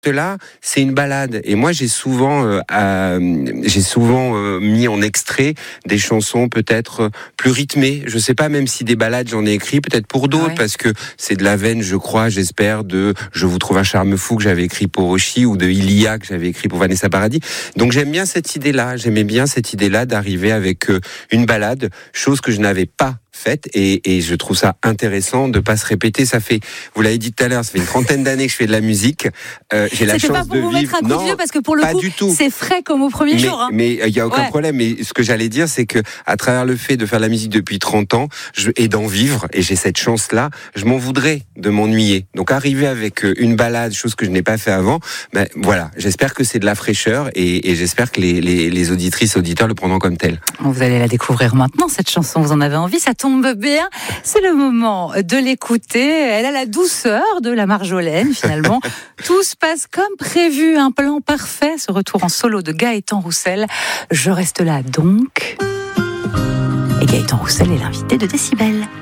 Là, c'est une balade. Et moi, j'ai souvent mis en extrait des chansons peut-être plus rythmées. Je sais pas, même si des balades, j'en ai écrit, peut-être pour d'autres, parce que c'est de la veine, je crois, j'espère, de Je vous trouve un charme fou que j'avais écrit pour Oshi, ou de Ilia que j'avais écrit pour Vanessa Paradis. Donc j'aime bien cette idée-là. J'aimais bien cette idée-là d'arriver avec une balade, chose que je n'avais pas faite, et je trouve ça intéressant de pas se répéter. Ça fait, vous l'avez dit tout à l'heure, ça fait une trentaine d'années que je fais de la musique. J'ai la chance de vivre. C'était pas pour vous mettre un coup de vieux, parce que pour le coup, c'est frais comme au premier jour. Mais il y a aucun problème. Mais ce que j'allais dire, c'est que à travers le fait de faire de la musique depuis 30 ans et d'en vivre, et j'ai cette chance-là, je m'en voudrais de m'ennuyer. Donc arriver avec une balade, chose que je n'ai pas fait avant, ben voilà. J'espère que c'est de la fraîcheur, et j'espère que les auditrices, auditeurs le prendront comme tel. Vous allez la découvrir maintenant, cette chanson. Vous en avez envie, ça tombe bien. C'est le moment de l'écouter. Elle a la douceur de la Marjolaine, finalement. Tout se passe comme prévu, un plan parfait. Ce retour en solo de Gaëtan Roussel. Je reste là donc. Et Gaëtan Roussel est l'invité de Décibel.